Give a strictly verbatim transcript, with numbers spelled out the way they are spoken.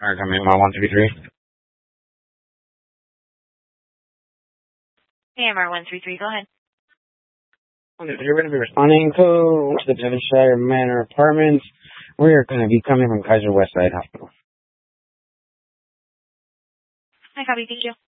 Alright, come in, my one three three. A M R one three three, go ahead. You're going to be responding to the Devonshire Manor Apartments. We are going to be coming from Kaiser Westside Hospital. Hi, copy, thank you.